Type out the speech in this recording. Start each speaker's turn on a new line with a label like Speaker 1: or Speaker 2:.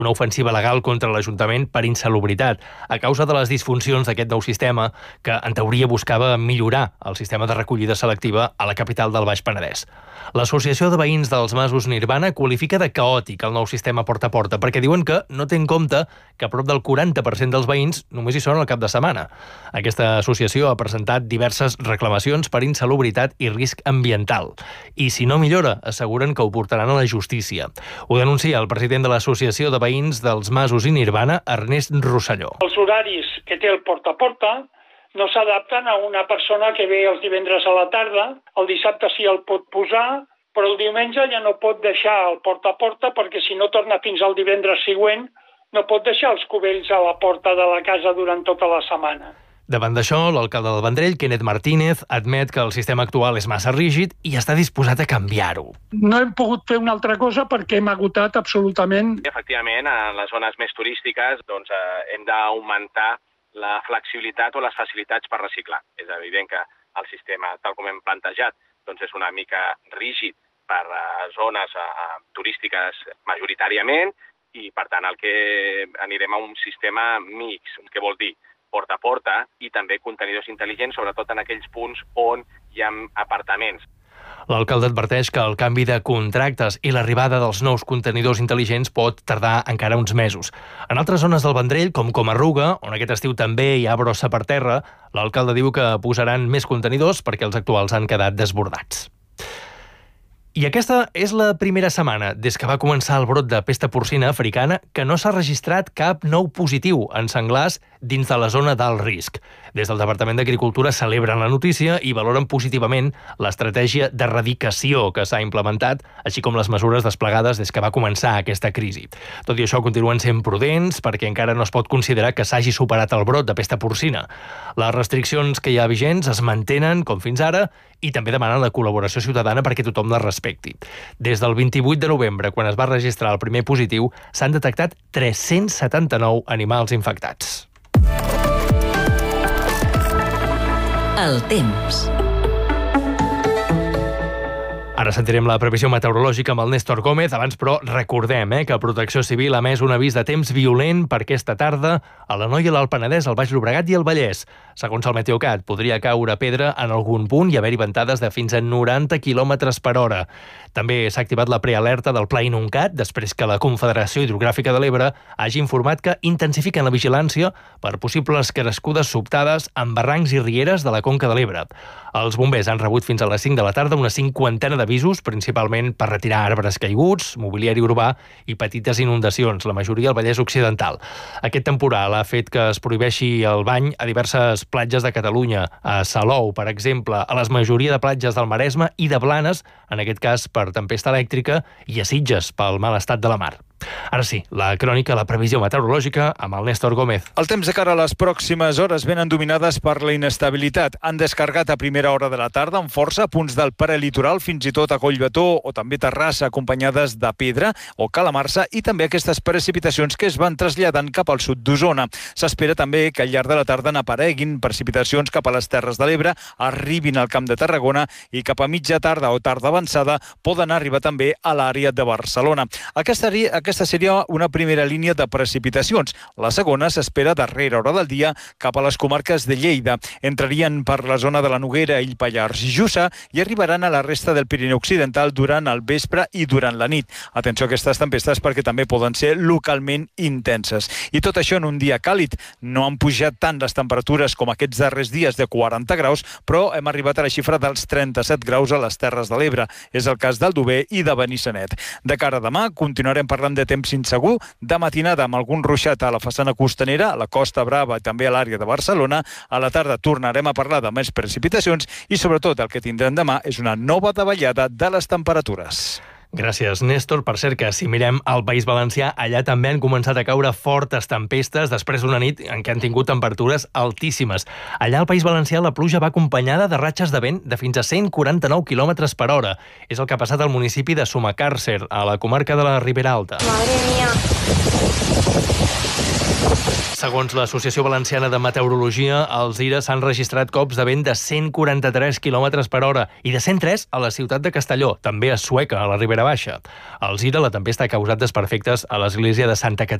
Speaker 1: una ofensiva legal contra l'Ajuntament per insalubritat, a causa de les disfuncions d'aquest nou sistema que, en teoria, buscava millorar el sistema de recollida selectiva a la capital del Baix Penedès. L'Associació de Veïns dels Masos Nirvana qualifica de caòtic el nou sistema porta a porta perquè diuen que no té en compte que prop del 40% dels veïns només hi són al cap de setmana. Aquesta associació ha presentat diverses reclamacions per insalubritat i risc ambiental. I si no millora, asseguren que ho portaran a la justícia. Ho denuncia el president de l'Associació de Veïns dels Masos i Nirvana, Ernest Rosselló.
Speaker 2: Els horaris que té el porta a porta no s'adapten a una persona que ve els divendres a la tarda, el dissabte sí el pot posar, però el diumenge ja no pot deixar el porta a porta perquè si no torna fins al divendres següent no pot deixar els cubells a la porta de la casa durant tota la setmana.
Speaker 1: Davant d'això, l'alcalde del Vendrell, Kenneth Martínez, admet que el sistema actual és massa rígid i està disposat a canviar-ho.
Speaker 2: No hem pogut fer una altra cosa perquè hem agotat absolutament.
Speaker 3: Efectivament, en les zones més turístiques hem d'augmentar la flexibilitat o les facilitats per reciclar. És evident que el sistema, tal com hem plantejat, és una mica rígid per zones turístiques majoritàriament i, per tant, el que anirem a un sistema mix, que vol dir porta a porta i també contenidors intel·ligents, sobretot en aquells punts on hi ha apartaments.
Speaker 1: L'alcalde adverteix que el canvi de contractes i l'arribada dels nous contenidors intel·ligents pot tardar encara uns mesos. En altres zones del Vendrell, com Comarruga, on aquest estiu també hi ha brossa per terra, l'alcalde diu que posaran més contenidors perquè els actuals han quedat desbordats. I aquesta és la primera setmana des que va començar el brot de pesta porcina africana que no s'ha registrat cap nou positiu en senglars dins de la zona d'alt risc. Des del Departament d'Agricultura celebren la notícia i valoren positivament l'estratègia d'erradicació que s'ha implementat, així com les mesures desplegades des que va començar aquesta crisi. Tot i això, continuen sent prudents perquè encara no es pot considerar que s'hagi superat el brot de pesta porcina. Les restriccions que hi ha vigents es mantenen, com fins ara, i també demanen la col·laboració ciutadana perquè tothom les respecti. Des del 28 de novembre, quan es va registrar el primer positiu, s'han detectat 379 animals infectats.
Speaker 4: El temps.
Speaker 1: Ara sentirem la previsió meteorològica amb el Néstor Gómez. Abans, però, recordem que Protecció Civil ha emès un avís de temps violent per aquesta tarda a l'Anoia, l'Alt Penedès, el Baix Llobregat i el Vallès. Segons el Meteocat, podria caure pedra en algun punt i haver-hi ventades de fins a 90 km per hora. També s'ha activat la prealerta del Pla Inuncat després que la Confederació Hidrogràfica de l'Ebre hagi informat que intensifiquen la vigilància per possibles crescudes sobtades en barrancs i rieres de la Conca de l'Ebre. Els bombers han rebut fins a les 5 de la tarda una cinquantena d'avisos, principalment per retirar arbres caiguts, mobiliari urbà i petites inundacions, la majoria al Vallès Occidental. Aquest temporal ha fet que es prohibeixi el bany a diverses platges de Catalunya, a Salou, per exemple, a la majoria de platges del Maresme i de Blanes, en aquest cas per tempesta elèctrica, i a Sitges pel mal estat de la mar. Ara sí, la crònica, la previsió meteorològica amb el Néstor Gómez.
Speaker 5: El temps de cara a les pròximes hores venen dominades per la inestabilitat. Han descarregat a primera hora de la tarda amb força punts del prelitoral, fins i tot a Collbató o també Terrassa, acompanyades de pedra o calamarsa, i també aquestes precipitacions que es van traslladant cap al sud d'Osona. S'espera també que al llarg de la tarda n'apareguin precipitacions cap a les Terres de l'Ebre, arribin al Camp de Tarragona i cap a mitja tarda o tarda avançada poden arribar també a l'àrea de Barcelona. Aquesta seria una primera línia de precipitacions. La segona s'espera darrera hora del dia cap a les comarques de Lleida. Entrarien per la zona de la Noguera, Ill Pallars i Jussà i arribaran a la resta del Pirineu Occidental durant el vespre i durant la nit. Atenció a aquestes tempestes perquè també poden ser localment intenses. I tot això en un dia càlid. No han pujat tant les temperatures com aquests darrers dies de 40 graus, però hem arribat a la xifra dels 37 graus a les Terres de l'Ebre. És el cas d'Aldover i de Benissanet. De cara a demà, continuarem parlant de temps insegur, de matinada amb algun ruixat a la façana costanera, a la Costa Brava i també a l'àrea de Barcelona. A la tarda tornarem a parlar de més precipitacions i sobretot el que tindrem demà és una nova davallada de les temperatures.
Speaker 1: Gràcies, Néstor. Per cert, que si mirem al País Valencià, allà també han començat a caure fortes tempestes després d'una nit en què han tingut temperatures altíssimes. Allà al País Valencià la pluja va acompanyada de ratxes de vent de fins a 149 km per hora. És el que ha passat al municipi de Sumacàrcer, a la comarca de la Ribera Alta.
Speaker 6: Madre mía.
Speaker 1: Segons l'Associació Valenciana de Meteorologia, als Ira s'han registrat cops de vent de 143 km per hora i de 103 a la ciutat de Castelló, també a Sueca, a la Ribera Baixa. Als Ira, la tempesta ha causat desperfectes a l'església de Santa Caterina